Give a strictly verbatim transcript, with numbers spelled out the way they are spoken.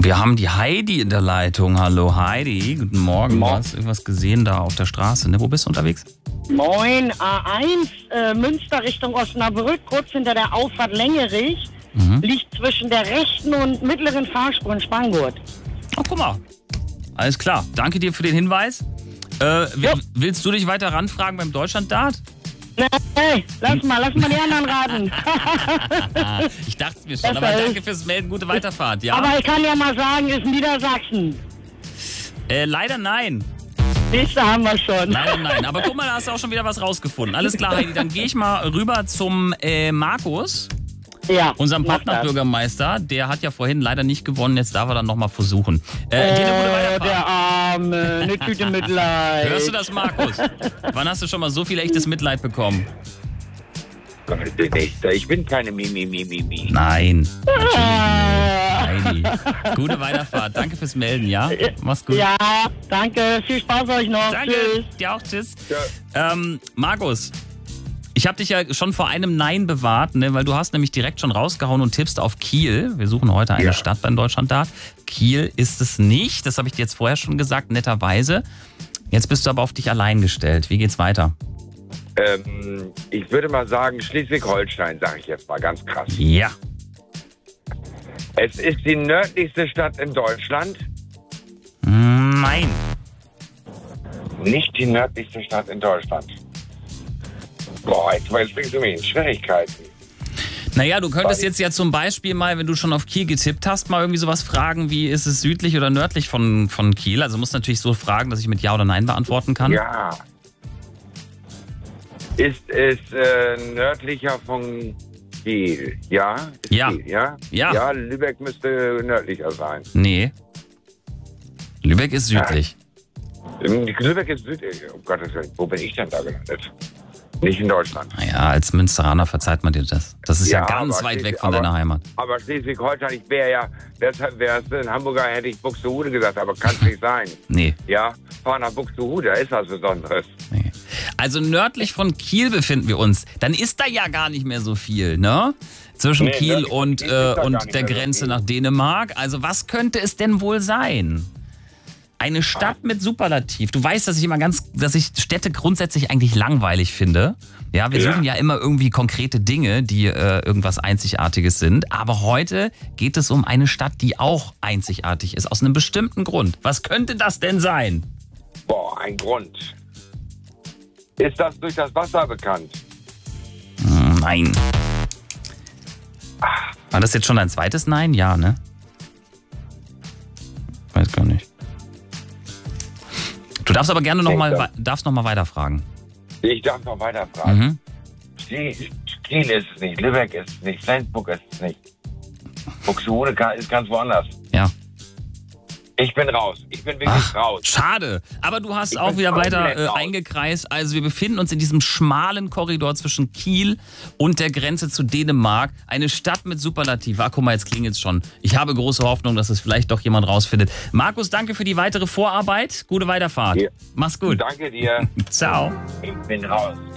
Wir haben die Heidi in der Leitung. Hallo Heidi, guten Morgen. Morgen. Du hast irgendwas gesehen da auf der Straße, ne? Wo bist du unterwegs? Moin, A eins, äh, Münster Richtung Osnabrück, kurz hinter der Auffahrt Längerich, Mhm. liegt zwischen der rechten und mittleren Fahrspur in Spangurt. Oh, guck mal. Alles klar. Danke dir für den Hinweis. Äh, will, Ja. Willst du dich weiter ranfragen beim Deutschland-Dart? Nee, hey, lass mal, lass mal die anderen raten. Ich dachte es mir schon, Das aber heißt- danke fürs Melden. Gute Weiterfahrt, ja? Aber ich kann ja mal sagen, ist Niedersachsen. Äh, leider nein. Nächste haben wir schon. Nein, nein. Aber guck mal, da hast du auch schon wieder was rausgefunden. Alles klar, Heidi. Dann gehe ich mal rüber zum äh, Markus, Ja, unserem mach das. Partnerbürgermeister. Der hat ja vorhin leider nicht gewonnen. Jetzt darf er dann nochmal versuchen. Äh, dir eine gute Oh, Weiterfahrt. der Arme, eine Tüte Mitleid. Hörst du das, Markus? Wann hast du schon mal so viel echtes Mitleid bekommen? Ich bin keine Mimi, Mimi, Mimi. Nein. Ah. Heidi. Gute Weiterfahrt. Danke fürs Melden, ja? Mach's gut. Ja, danke. Viel Spaß euch noch. Danke. Tschüss. Dir auch. Tschüss. Ja. Ähm, Markus, ich habe dich ja schon vor einem Nein bewahrt, ne? Weil du hast nämlich direkt schon rausgehauen und tippst auf Kiel. Wir suchen heute eine Ja. Stadt beim Deutschland-Dart. Kiel ist es nicht. Das habe ich dir jetzt vorher schon gesagt, netterweise. Jetzt bist du aber auf dich allein gestellt. Wie geht's weiter? Ähm, ich würde mal sagen, Schleswig-Holstein, sage ich jetzt mal ganz krass. Ja. Es ist die nördlichste Stadt in Deutschland. Nein. Nicht die nördlichste Stadt in Deutschland. Boah, jetzt jetzt bringst du mich in Schwierigkeiten. Naja, du könntest Weil- jetzt ja zum Beispiel mal, wenn du schon auf Kiel getippt hast, mal irgendwie sowas fragen, wie ist es südlich oder nördlich von, von Kiel? Also musst natürlich so fragen, dass ich mit Ja oder Nein beantworten kann. Ja. Ist es äh, nördlicher von Kiel? Ja? Ist Ja. Kiel, ja? Ja. Ja, Lübeck müsste nördlicher sein. Nee. Lübeck ist südlich. Ähm, Lübeck ist südlich. Oh Gottes Willen, wo bin ich denn da gelandet? Nicht in Deutschland. Naja, als Münsteraner verzeiht man dir das. Das ist ja, Ja, ganz aber weit Schleswig- weg von aber- deiner Heimat. Aber Schleswig-Holstein, ich wäre ja, deshalb wäre es in Hamburger, hätte ich Buxtehude gesagt, aber kann es nicht sein. Nee, Ja, fahr nach Buxtehude, da ist was Besonderes. nee. Also nördlich von Kiel befinden wir uns. Dann ist da ja gar nicht mehr so viel, ne? Zwischen Nee, Kiel nördlich von und, Kiel ist äh, da gar und nicht der mehr so Grenze viel. nach Dänemark. Also was könnte es denn wohl sein? Eine Stadt mit Superlativ. Du weißt, dass ich immer ganz, dass ich Städte grundsätzlich eigentlich langweilig finde. Ja, wir Ja. suchen ja immer irgendwie konkrete Dinge, die äh, irgendwas Einzigartiges sind. Aber heute geht es um eine Stadt, die auch einzigartig ist, aus einem bestimmten Grund. Was könnte das denn sein? Boah, ein Grund. Ist das durch das Wasser bekannt? Hm, Nein. War das jetzt schon dein zweites Nein? Ja, ne? Weiß gar nicht. Du darfst aber gerne noch mal, Denke. darfst noch mal weiterfragen. Ich darf noch weiter fragen. Mhm. Kiel Kiel ist es nicht, Lübeck ist es nicht, Flensburg ist es nicht. Buxtehude ka- ist ganz woanders. Ja. Ich bin raus. Ich bin wirklich Ach, raus. schade. Aber du hast Ich auch bin wieder weiter komplett äh, raus. eingekreist. Also wir befinden uns in diesem schmalen Korridor zwischen Kiel und der Grenze zu Dänemark. Eine Stadt mit Superlativ. Ah, guck mal, jetzt klingelt's schon. Ich habe große Hoffnung, dass es vielleicht doch jemand rausfindet. Markus, danke für die weitere Vorarbeit. Gute Weiterfahrt. Ja. Mach's gut. Danke dir. Ciao. Ich bin raus.